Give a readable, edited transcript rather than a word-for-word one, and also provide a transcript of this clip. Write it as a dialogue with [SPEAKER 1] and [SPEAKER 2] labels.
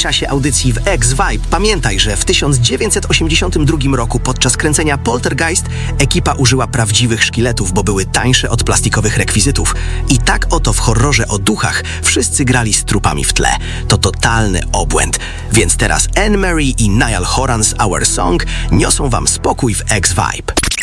[SPEAKER 1] czasie audycji w X-Vibe pamiętaj, że w 1982 roku podczas kręcenia Poltergeist ekipa użyła prawdziwych szkieletów, bo były tańsze od plastikowych rekwizytów. I tak oto w horrorze o duchach wszyscy grali z trupami w tle. To totalny obłęd. Więc teraz Anne Marie i Niall Horan's Our Song niosą wam spokój w X-Vibe.